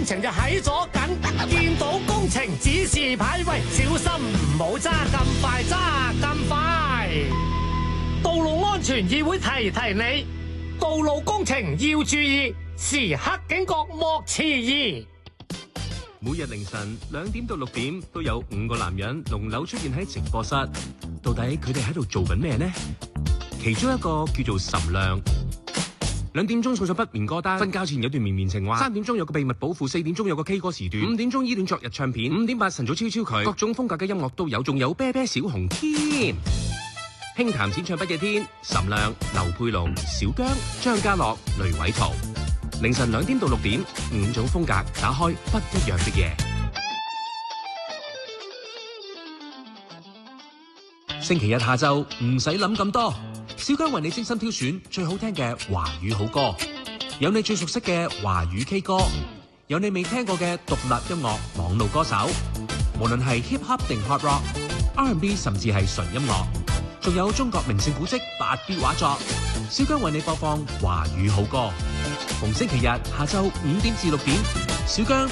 工程就喺左近，見到工程指示牌喂，小心唔好揸咁快，揸咁快。道路安全議會提你，道路工程要注意，時刻警覺莫遲疑。 每日凌晨2點到6點都有5個男人輪流出現喺直播室，到底佢哋喺度做緊咩呢？其中一個叫做岑亮，2點鐘送上不眠歌單，瞓覺前有段綿綿情話，3點鐘有個秘密保護，4點鐘有個 K 歌時段，5點鐘依戀昨日唱片，5點8晨早超佢，各種風格嘅音樂都有，仲有啤啤小紅天。輕談淺唱不夜天，岑亮、劉佩龍、小姜、張家樂、雷偉圖，凌晨2點到6點，5種風格打開不一樣的夜。星期日下晝唔使諗咁多，小姜為你精心挑選最好聽嘅華語好歌，有你最熟悉嘅華語 K 歌，有你未聽過嘅獨立音樂網絡歌手，無論係 hip hop 定 hard rock、R&B 甚至係純音樂，仲有中國名勝古蹟8B 畫作，小姜為你播放華語好歌。逢星期日下晝5點至6點，小姜